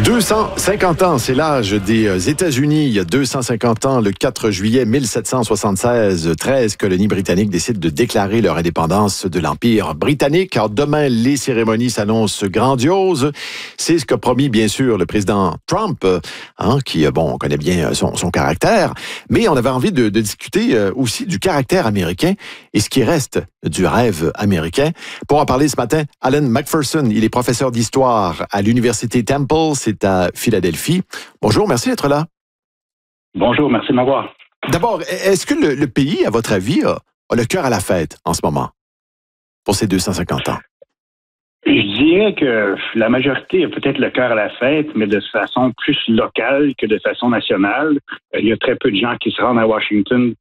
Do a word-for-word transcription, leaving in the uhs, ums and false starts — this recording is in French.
deux cent cinquante ans, c'est l'âge des États-Unis. Il y a deux cent cinquante ans, le quatre juillet mille sept cent soixante-seize, treize colonies britanniques décident de déclarer leur indépendance de l'Empire britannique. Alors demain, les cérémonies s'annoncent grandioses. C'est ce qu'a promis, bien sûr, le président Trump, hein, qui, bon, on connaît bien son, son caractère. Mais on avait envie de, de discuter aussi du caractère américain et ce qui reste du rêve américain. Pour en parler ce matin, Alan McPherson, il est professeur d'histoire à l'Université Temple, c'est à Philadelphie. Bonjour, merci d'être là. Bonjour, merci de m'avoir. D'abord, est-ce que le, le pays, à votre avis, a, a le cœur à la fête en ce moment pour ces deux cent cinquante ans? Je dirais que la majorité a peut-être le cœur à la fête, mais de façon plus locale que de façon nationale. Il y a très peu de gens qui se rendent à Washington